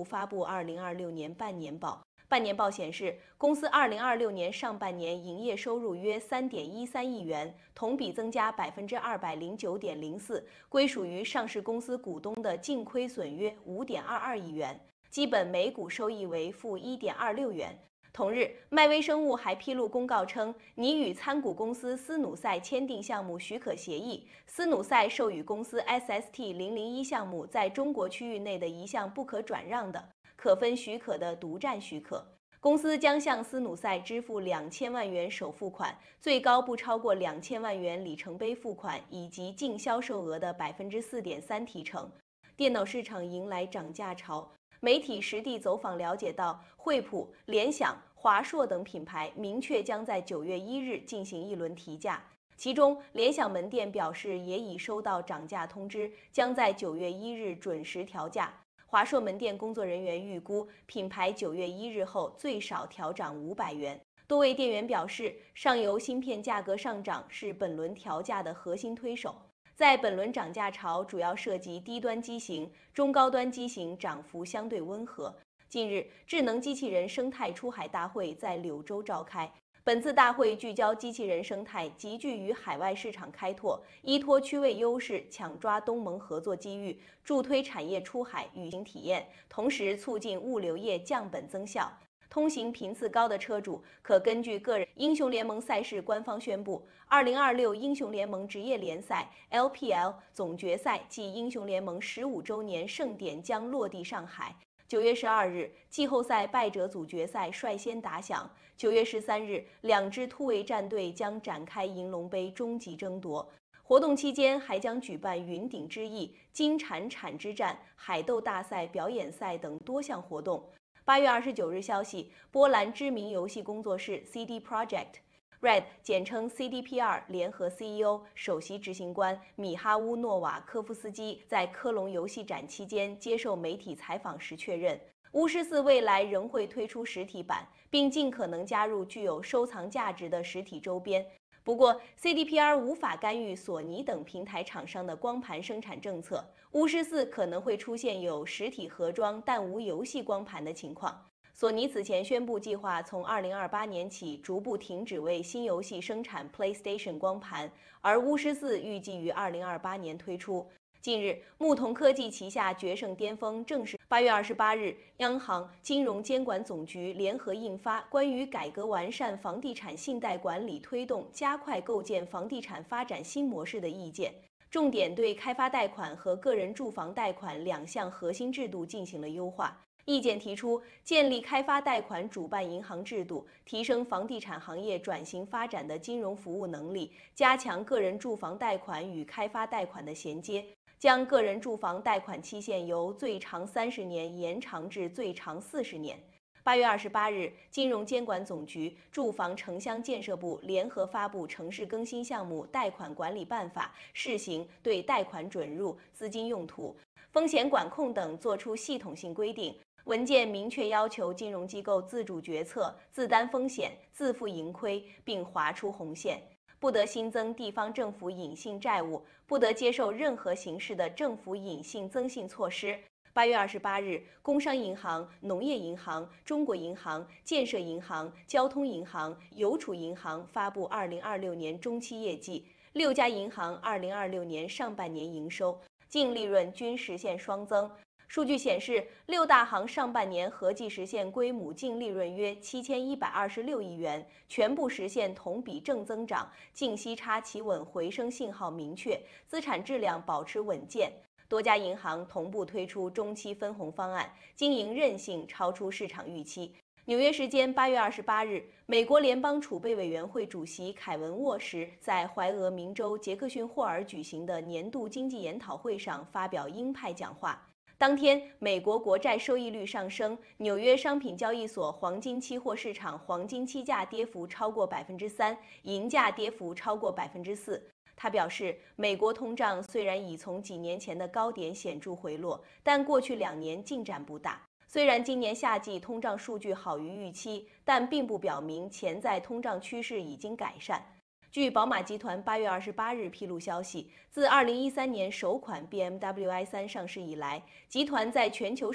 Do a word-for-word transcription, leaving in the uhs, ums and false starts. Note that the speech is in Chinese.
发布二零二六年半年报。半年报显示，公司二零二六年上半年营业收入约三点一三亿元，同比增加百分之二百零九点零四，归属于上市公司股东的净亏损约五点二二亿元，基本每股收益为负一点二六元。同日，迈威生物还披露公告称，拟与参股公司斯努赛签订项目许可协议，斯努赛授予公司 S S T 零零一项目在中国区域内的一项不可转让的、可分许可的独占许可。公司将向斯努赛支付两千万元首付款，最高不超过两千万元里程碑付款，以及净销售额的百分之四点三提成。电脑市场迎来涨价潮。媒体实地走访了解到，惠普、联想、华硕等品牌明确将在九月一日进行一轮提价，其中联想门店表示也已收到涨价通知，将在九月一日准时调价。华硕门店工作人员预估，品牌九月一日后最少调涨五百元。多位店员表示，上游芯片价格上涨是本轮调价的核心推手。在本轮涨价潮主要涉及低端机型，中高端机型涨幅相对温和。近日，智能机器人生态出海大会在柳州召开。本次大会聚焦机器人生态，集聚于海外市场开拓，依托区位优势，抢抓东盟合作机遇，助推产业出海旅行体验，同时促进物流业降本增效。通行频次高的车主可根据个人英雄联盟赛事官方宣布，二零二六英雄联盟职业联赛 L P L 总决赛暨英雄联盟十五周年盛典将落地上海。九月十二日，季后赛败者组决赛率先打响。九月十三日，两支突围战队将展开银龙杯终极争夺。活动期间还将举办云顶之役、金铲铲之战、海斗大赛、表演赛等多项活动。八月二十九日消息，波兰知名游戏工作室 C D Projekt Red 简称 C D P R 联合 C E O、首席执行官米哈乌诺瓦科夫斯基在科隆游戏展期间接受媒体采访时确认，巫师四未来仍会推出实体版，并尽可能加入具有收藏价值的实体周边。不过 ，C D P R 无法干预索尼等平台厂商的光盘生产政策，巫师四可能会出现有实体盒装但无游戏光盘的情况。索尼此前宣布，计划从二零二八年起逐步停止为新游戏生产 PlayStation 光盘，而巫师四预计于二零二八年推出。近日，牧童科技旗下决胜巅峰正式八月二十八日，央行金融监管总局联合印发《关于改革完善房地产信贷管理推动加快构建房地产发展新模式的意见》，重点对开发贷款和个人住房贷款两项核心制度进行了优化。意见提出，建立开发贷款主办银行制度，提升房地产行业转型发展的金融服务能力，加强个人住房贷款与开发贷款的衔接，将个人住房贷款期限由最长三十年延长至最长四十年。八月二十八日，金融监管总局、住房城乡建设部联合发布《城市更新项目贷款管理办法》，试行对贷款准入、资金用途、风险管控等作出系统性规定。文件明确要求金融机构自主决策、自担风险、自负盈亏，并划出红线，不得新增地方政府隐性债务，不得接受任何形式的政府隐性增信措施。八月二十八日，工商银行、农业银行、中国银行、建设银行、交通银行、邮储银行发布二零二六年中期业绩，六家银行二零二六年上半年营收、净利润均实现双增。数据显示，六大行上半年合计实现归母净利润约七千一百二十六亿元，全部实现同比正增长，净息差企稳回升信号明确，资产质量保持稳健。多家银行同步推出中期分红方案，经营韧性超出市场预期。纽约时间八月二十八日，美国联邦储备委员会主席凯文沃什在怀俄明州杰克逊霍尔举行的年度经济研讨会上发表鹰派讲话。当天，美国国债收益率上升，纽约商品交易所黄金期货市场黄金期价跌幅超过百分之三，银价跌幅超过百分之四。他表示，美国通胀虽然已从几年前的高点显著回落，但过去两年进展不大。虽然今年夏季通胀数据好于预期，但并不表明潜在通胀趋势已经改善。据宝马集团八月二十八日披露消息，自二零一三年首款 B M W i 三上市以来，集团在全球